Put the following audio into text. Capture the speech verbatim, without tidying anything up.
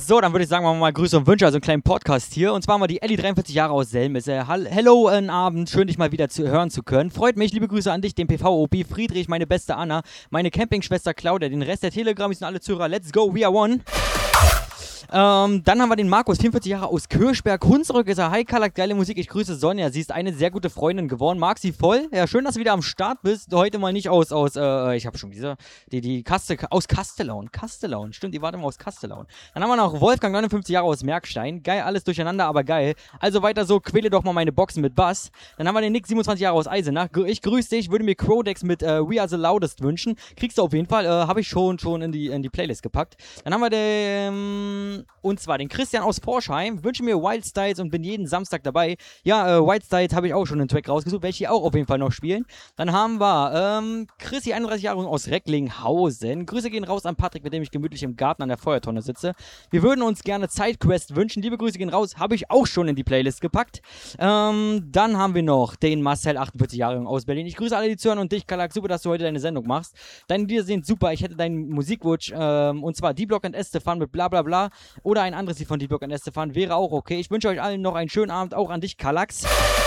So, dann würde ich sagen, machen wir mal Grüße und Wünsche, also einen kleinen Podcast hier. Und zwar haben wir die Ellie, dreiundvierzig Jahre aus Selmis. Äh, Hello, einen Abend, schön dich mal wieder zu hören zu können. Freut mich, liebe Grüße an dich, den P V-O P, Friedrich, meine beste Anna, meine Campingschwester Claudia, den Rest der Telegram, sind alle Zuhörer. Let's go, we are one. Ähm, dann haben wir den Markus, vierundvierzig Jahre aus Kirchberg. Hunsrück ist er. Hi, Kalak, geile Musik. Ich grüße Sonja. Sie ist eine sehr gute Freundin geworden. Mag sie voll. Ja, schön, dass du wieder am Start bist. Heute mal nicht aus, aus, äh, ich habe schon diese, die, die Kaste, aus Kastellaun. Kastellaun, stimmt, die war immer aus Kastellaun. Dann haben wir noch Wolfgang, neunundfünfzig Jahre aus Merkstein. Geil, alles durcheinander, aber geil. Also weiter so, quäle doch mal meine Boxen mit Bass. Dann haben wir den Nick, siebenundzwanzig Jahre aus Eisenach. Ich grüße dich, würde mir Crodex mit äh, We Are The Loudest wünschen. Kriegst du auf jeden Fall, äh, habe ich schon, schon in die, in die Playlist gepackt. Dann haben wir den, ähm, und zwar den Christian aus Forschheim, wünsche mir Wild Styles und bin jeden Samstag dabei. Ja, äh, Wild Styles habe ich auch schon einen Track rausgesucht, welche auch auf jeden Fall noch spielen. Dann haben wir ähm, Chrissy, einunddreißig Jahre aus Recklinghausen. Grüße gehen raus an Patrick, mit dem ich gemütlich im Garten an der Feuertonne sitze. Wir würden uns gerne Sidequest wünschen. Liebe Grüße gehen raus, habe ich auch schon in die Playlist gepackt. Ähm, dann haben wir noch den Marcel, achtundvierzig Jahre aus Berlin. Ich grüße alle, die zuhören und dich, Kalak. Super, dass du heute deine Sendung machst. Deine Lieder sind super. Ich hätte deinen Musikwunsch, ähm, und zwar D-Block und Estefan mit bla bla bla oder ein anderes von D-Block und Estefan wäre auch okay. Ich wünsche euch allen noch einen schönen Abend, auch an dich, Kalax.